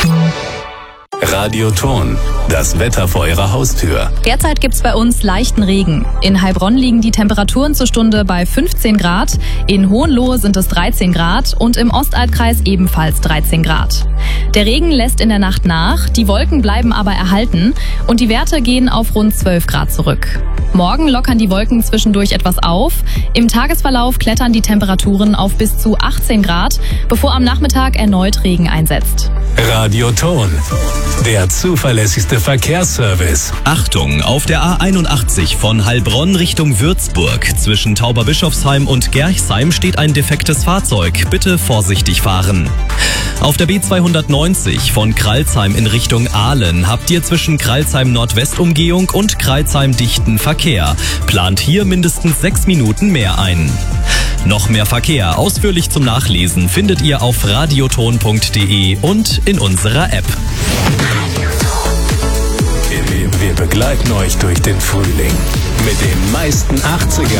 Radioton, das Wetter vor Ihrer Haustür. Derzeit gibt's bei uns leichten Regen. In Heilbronn liegen die Temperaturen zur Stunde bei 15 Grad, in Hohenlohe sind es 13 Grad und im Ostalbkreis ebenfalls 13 Grad. Der Regen lässt in der Nacht nach, die Wolken bleiben aber erhalten und die Werte gehen auf rund 12 Grad zurück. Morgen lockern die Wolken zwischendurch etwas auf. Im Tagesverlauf klettern die Temperaturen auf bis zu 18 Grad, bevor am Nachmittag erneut Regen einsetzt. Radioton, der zuverlässigste Verkehrsservice. Achtung, auf der A81 von Heilbronn Richtung Würzburg zwischen Tauberbischofsheim und Gerchsheim steht ein defektes Fahrzeug. Bitte vorsichtig fahren. Auf der B290 von Kralsheim in Richtung Aalen habt ihr zwischen Kralsheim Nordwestumgehung und Kralsheim dichten Verkehr. Plant hier mindestens 6 Minuten mehr ein. Noch mehr Verkehr ausführlich zum Nachlesen findet ihr auf radioton.de und in unserer App. Wir begleiten euch durch den Frühling mit den meisten 80er